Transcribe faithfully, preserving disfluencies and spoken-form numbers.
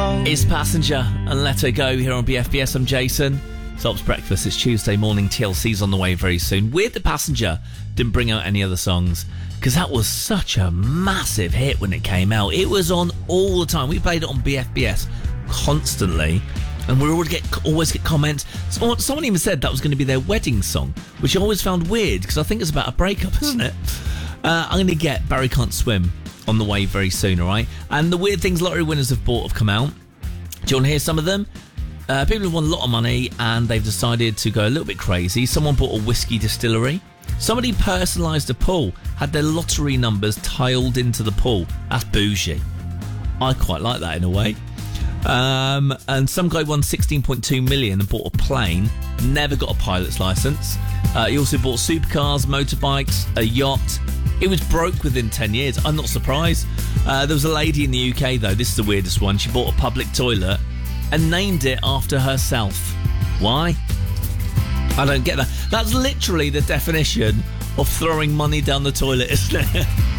wrong. It's Passenger and Let Her Go here on B F B S. I'm Jason. Tops Breakfast. It's Tuesday morning. T L C's on the way very soon. Weird the Passenger didn't bring out any other songs because that was such a massive hit when it came out. It was on all the time. We played it on B F B S constantly, and we always get always get comments. Someone even said that was going to be their wedding song, which I always found weird because I think it's about a breakup, isn't it? Uh, I'm going to get Barry Can't Swim on the way very soon, all right? And the weird things lottery winners have bought have come out. Do you want to hear some of them? Uh, people have won a lot of money and they've decided to go a little bit crazy. Someone bought a whiskey distillery. Somebody personalised a pool, had their lottery numbers tiled into the pool. That's bougie. I quite like that in a way. Um, and some guy won sixteen point two million and bought a plane, never got a pilot's licence. Uh, he also bought supercars, motorbikes, a yacht. It was broke within ten years. I'm not surprised. Uh, there was a lady in the U K, though. This is the weirdest one. She bought a public toilet and named it after herself. Why? I don't get that. That's literally the definition of throwing money down the toilet, isn't it?